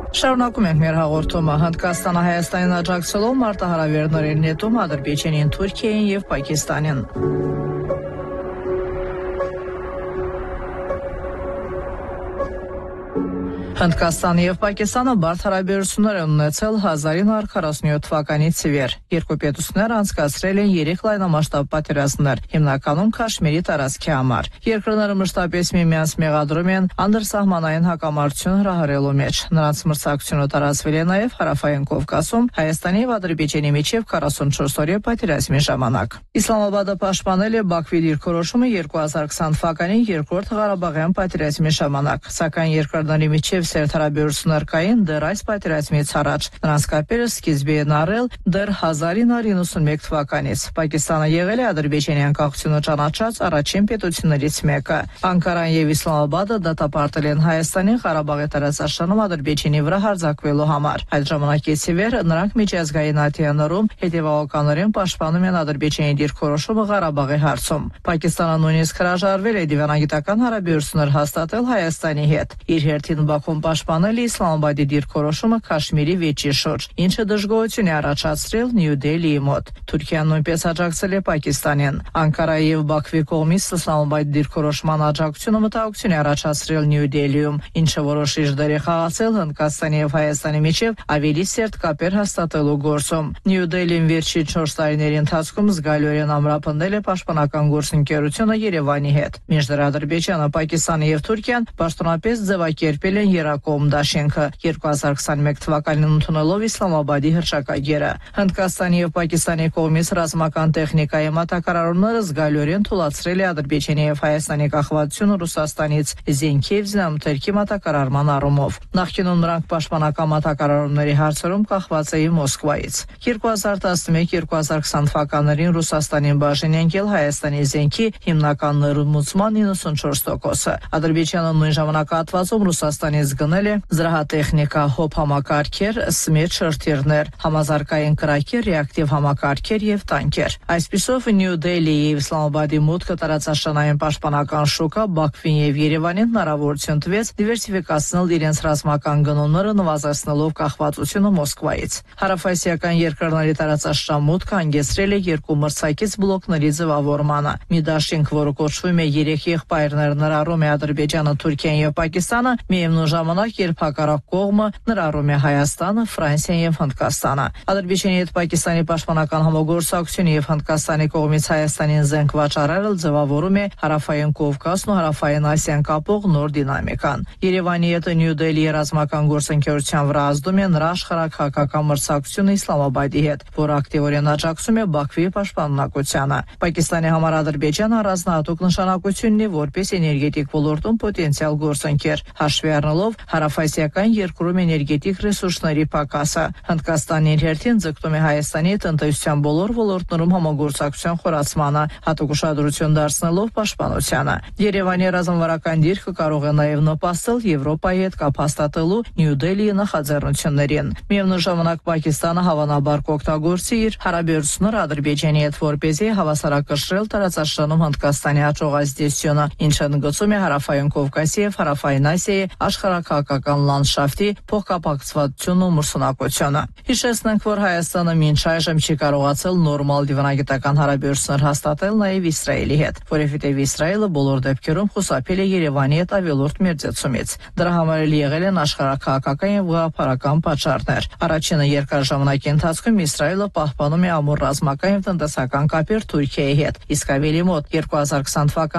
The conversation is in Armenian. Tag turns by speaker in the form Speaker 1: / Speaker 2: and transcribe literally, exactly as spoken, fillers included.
Speaker 1: Շարունակում ենք մեր հաղորդումը։ Հնդկաստանը Հայաստանին աջակցելով մարտահրավերներ նետում Ադրբեջանին, Թուրքիային եւ Պակիստանին։ Հնդկաստանը եւ Պակիստանը բարդ հարաբերություններ են ունեցել հազար ինը հարյուր քառասունյոթ թվականից ի վեր։ Երկու պետությունները անցկացրել են երեք լայնամասշտաբ պատերազմներ, հիմնականում Քաշմիրի տարածքի համար։ Երկրները մշտապես միմյանց մեղադրում են անդրսահմանային հակամարտություն հրահրելու մեջ։ Նրանց մրցակցությունը տարածվել է նաեւ Հարավային Կովկասում Հայաստանի եւ Ադրբեջանի միջև քառասունչորս օրյա պատերազմի ժամանակ։ Իսլամաբադը պաշտպանել է Բաքվի դիրքորոշումը երկու հազար քսան թվականի երկրորդ Ղարաբաղյան պատերազմի ժամանակ, սակայն երկրների միջև սերտ հարաբերություններ կային դեռ այս պատերազմից առաջ։ Նրանց կապերը սկիզբ են առել դեռ հազար ինը հարյուր իննսունմեկ թվականից։ Պակիստանը եղել է Ադրբեջանի անկախությունը ճանաչած առաջին պետություններից մեկը։ Անկարան եւ Իսլամաբադը դատապարտել են Հայաստանին Ղարաբաղի տարածաշրջանում Ադրբեջանի վրա հարձակվելու համար։ Այդ ժամանակից ի վեր նրանք միջազգային ատյաններում հետևողականորեն պաշտպանում են Ադրբեջանի դիրքորոշումը Ղարաբաղի հարցում։ Պակիստանը նույնիսկ հրաժարվել է դիվանագիտական հարաբերություններ հաստատել Հայաստանի հետ։ Իր հերթին Բաքուն պաշտպանել է Իսլամաբադի դիրքորոշումը Քաշմիրի վեճի շուրջ, ինչը դժգոհություն է առաջացրել Նյու Դելիի մոտ։ Թուրքիան նույնպես աջակցել է Պակիստանին։ Անկարայի եւ Բաքվի կողմից Իսլամաբադի դիրքորոշման աջակցությունը մտահոգություն է առաջացրել Նյու Դելիում, ինչը որոշիչ դեր է խաղացել Հնդկաստանի եւ Հայաստանի միջև ավելի սերտ կապեր հաստատելու գործում։ Նյու Դելիին վերջին չորս տարիների ընթացքում զգալիորեն ամրապնդել է պաշտպանական գործընկերությունը Երևանի հետ։ Մինչդեռ Ադրբեջանը, Պակիստանը եւ Թուրքիան պաշտոնապես ձևակերպել են Երակոմ դաշինքը երկու հազար քսաներեք թվականին ընդունելով Իսլամաբադի հռչակագիրը։ Հնդկաստանի եւ Պակիստանի կողմից ռազմական տեխնիկայի մատակարարումները զգալիորեն թուլացրել է Ադրբեջանի եւ Հայաստանի կախվածությունը Ռուսաստանից զենքի եւ զինամթերքի մատակարարման առումով։ Նախկինում նրանք պաշտպանական մատակարարումների հարցերում կախված էին Մոսկվայից։ երկու հազար տասնմեկ երկու հազար քսան թվականներին Ռուսաստանին բաժին եկել Հայաստանի զենքի հիմնական ներմուծման իննսունչորս տոկոսը։ Ադրբեջանը նույն ժամանակահատվածում Ռուսաստանից գնել է զրահատեխնիկա, հոբ համակարգեր, սմեթ շրթիռներ, համազարգային կրակեր, ռեակտիվ համակարգեր եւ տանկեր։ Այսպիսով Նյու Դելիի եւ Իսլամաբադի մուտքը տարածաշրջանային պաշտպանական շուկա Բաքվին եւ Երևանին հնարավորություն տվեց դիվերսիֆիկացնել իրենց ռազմական գնումները, նվազեցնելով կախվածությունը Մոսկվայից։ Հարավասիական երկրների տարածաշրջան մուտքը հանգեցրել է երկու մրցակից բլոկների ձևավորմանը։ Մի դաշինք, որը կոչվում է երեք եղբայրներ, ներառում է Ադրբեջանը, Թուրքիան եւ Պակիստանը, միևնույն ժամանակ երբ հակառակ կողմը ներառում է Հայաստանը, Ֆրանսիան եւ Հնդկաստանը։ Ադրբեջանի հետ Պակիստանի պաշտպանական համագործակցությունը եւ Հնդկաստանի կողմից Հայաստանին զենք վաճառելը ձևավորում է Հարավային Կովկասն ու Հարավային Ասիան կապող նոր դինամիկան։ Երևանի հետ Նյու Դելիի ռազմական գործընկերության վրա ազդում է նրա աշխարհակահաղական մրցակցությունը Իսլամաբադի հետ, որը ակտիվորեն աջակցում է Բաքվի պաշտպաննակությանը։ Պակիստանի համար Ադրբեջանը առանձնահատուկ նշանակություն ունի որպես էներգետիկ ոլորտում պոտենցիալ գործընկեր, հաշվի առնելով հարավասիական երկրում էներգետիկ ռեսուրսների պակասը։ Հնդկաստանն իր հերթին ձգտում է Հայաստանի տնտեսության բոլոր ոլորտներում համագործակցության խորացմանը, հատուկ ուշադրություն դարձնելով պաշտպանությանը։ Երևանի ռազմավարական դիրքը կարող է նաև նպաստել Եվրոպայի հետ կապ հաստատելու Նյու Դելիի նախաձեռնություններին։ Միևնույն ժամանակ Պակիստանը հավանաբար կօգտագործի իր հարաբերությունները Ադրբեջանի հետ, որպեսզի հավասարակշռել տարածաշրջանում Հնդկաստանի հաջող ազդեցությունը, ինչը ընդգծում է Հարավային Կովկասի եւ Հարավային Ասիայի աշխարհակահաղական լանդշաֆտի փոխկապակցվածությունն ու մրցունակությունը։ Հիշեցնենք, որ Հայաստանը մինչ այժմ չի կարողացել նորմալ դիվանագիտական հարաբերություններ հաստատել նաև Իսրայելի հետ, որովհետև Իսրայելը բոլոր դեպքերում խուսափել է Երևանի հետ ավելորդ մերձեցումից։ Դրա համար էլ եղել են աշխարհակահաղական եւ գաղափարական պատճառներ։ Առաջինը երկար ժամանակի ընթացքում Իսրայելը պահպանում է ամուր ռազմական եւ տնտեսական կապեր Թուրքիայի հետ, իսկ ավելի մոտ երկու հազար քսան թվականին